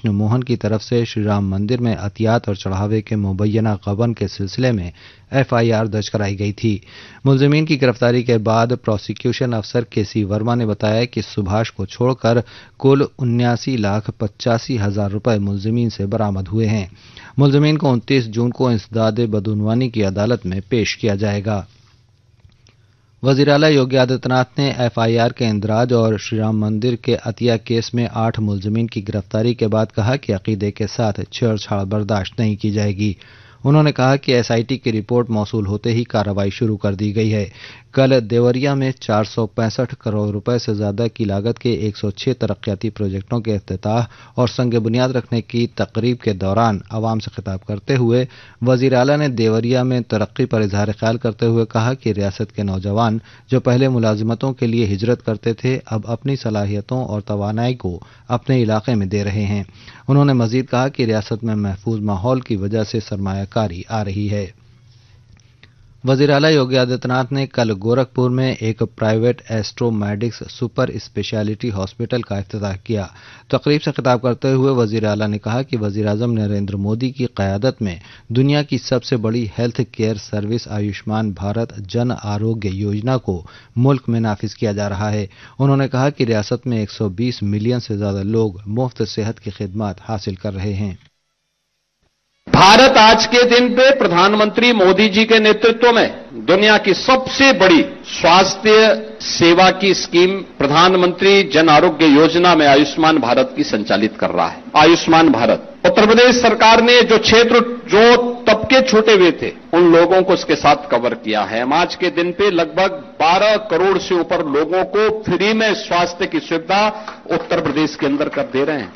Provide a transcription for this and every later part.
कृष्ण मोहन की तरफ से श्री राम मंदिर में अतियात और चढ़ावे के मुबैना गबन के सिलसिले में एफआईआर दर्ज कराई गई थी। मुलजिमीन की गिरफ्तारी के बाद प्रोसिक्यूशन अफसर केसी वर्मा ने बताया कि सुभाष को छोड़कर कुल 79,85,000 रुपए मुलजिमीन से बरामद हुए हैं। मुलजिमीन को 29 जून को इंसदाद बदउनवानी की अदालत में पेश किया जाएगा। वजीर आला योगी आदित्यनाथ ने एफआईआर के इंदराज और श्रीराम मंदिर के अतिया केस में 8 मुलजिमीन की गिरफ्तारी के बाद कहा कि अकीदे के साथ छेड़छाड़ बर्दाश्त नहीं की जाएगी। उन्होंने कहा कि एसआईटी की रिपोर्ट मौसूल होते ही कार्रवाई शुरू कर दी गई है। कल देवरिया में 465 करोड़ रुपए से ज्यादा की लागत के 106 तरक्याती प्रोजेक्टों के इफ्तिताह और संग बुनियाद रखने की तकरीब के दौरान आवाम से खिताब करते हुए वजीर आला ने देवरिया में तरक्की पर इजहार ख्याल करते हुए कहा कि रियासत के नौजवान जो पहले मुलाजिमतों के लिए हिजरत करते थे, अब अपनी सलाहियतों और तवानाई को अपने इलाके में दे रहे हैं। उन्होंने मजीद कहा कि रियासत में महफूज माहौल की वजह से सरमायाकारी आ रही है। वजीर आला योगी आदित्यनाथ ने कल गोरखपुर में एक प्राइवेट एस्ट्रोमेडिक्स सुपर स्पेशलिटी हॉस्पिटल का इफ्तिताह किया। तकरीब से खिताब करते हुए वजीर आला ने कहा कि वजीर आजम नरेंद्र मोदी की क़यादत में दुनिया की सबसे बड़ी health care service Ayushman Bharat Jan Arogya Yojana को मुल्क में नाफिज किया जा रहा है। उन्होंने कहा कि रियासत में 120 मिलियन से ज्यादा लोग मुफ्त सेहत की खिदमत हासिल कर रहे हैं। भारत आज के दिन पे प्रधानमंत्री मोदी जी के नेतृत्व में दुनिया की सबसे बड़ी स्वास्थ्य सेवा की स्कीम प्रधानमंत्री जन आरोग्य योजना में आयुष्मान भारत की संचालित कर रहा है। आयुष्मान भारत उत्तर प्रदेश सरकार ने जो क्षेत्र जो तबके छूटे हुए थे उन लोगों को इसके साथ कवर किया है। हम आज के दिन पे लगभग 12 करोड़ से ऊपर लोगों को फ्री में स्वास्थ्य की सुविधा उत्तर प्रदेश के अंदर कर दे रहे हैं।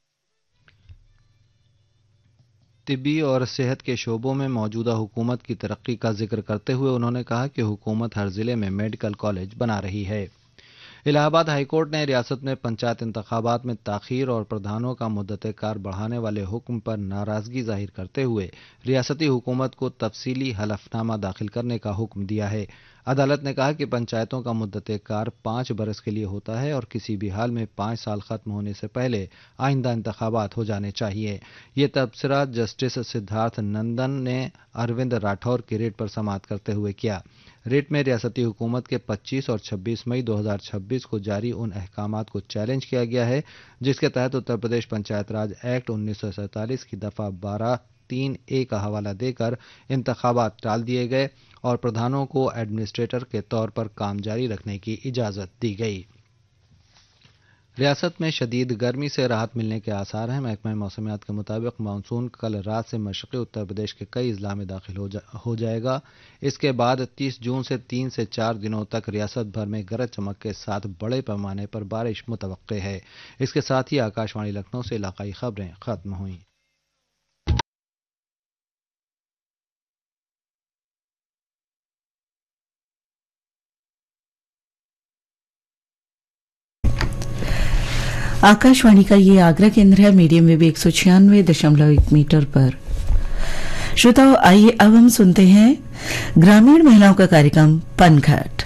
तिब्बी और सेहत के शोबों में मौजूदा हुकूमत की तरक्की का जिक्र करते हुए उन्होंने कहा कि हुकूमत हर जिले में मेडिकल कॉलेज बना रही है। इलाहाबाद हाईकोर्ट ने रियासत में पंचायत इंतखाबात में ताखीर और प्रधानों का मुद्दत-ए-कार बढ़ाने वाले हुक्म पर नाराजगी जाहिर करते हुए रियासती हुकूमत को तफसीली हलफनामा दाखिल करने का हुक्म दिया है। अदालत ने कहा कि पंचायतों का मुद्दत-ए-कार 5 बरस के लिए होता है और किसी भी हाल में 5 साल खत्म होने से पहले आइंदा इंतखाबात हो जाने चाहिए। ये तबसरा जस्टिस सिद्धार्थ नंदन ने अरविंद राठौर की रिट पर समाअत करते हुए किया। रिट में रियासती हुकूमत के 25 और 26 मई 2026 को जारी उन अहकामात को चैलेंज किया गया है जिसके तहत उत्तर प्रदेश पंचायत राज एक्ट 1947 की दफा 12(3)(a) का हवाला देकर इंतखाबात टाल दिए गए और प्रधानों को एडमिनिस्ट्रेटर के तौर पर काम जारी रखने की इजाजत दी गई। रियासत में शदीद गर्मी से राहत मिलने के आसार हैं। महकमा मौसमियात के मुताबिक मानसून कल रात से मशरक़ी उत्तर प्रदेश के कई अजला में दाखिल हो जाएगा। इसके बाद 30 जून से 3 से 4 दिनों तक रियासत भर में गरज चमक के साथ बड़े पैमाने पर बारिश मुतवक्के है। इसके साथ ही आकाशवाणी लखनऊ से इलाकाई खबरें खत्म हुई। आकाशवाणी का ये आगरा केंद्र है। मीडियम वेव 196.1 मीटर पर। श्रोताओं, आइए अब हम सुनते हैं ग्रामीण महिलाओं का कार्यक्रम पनघट।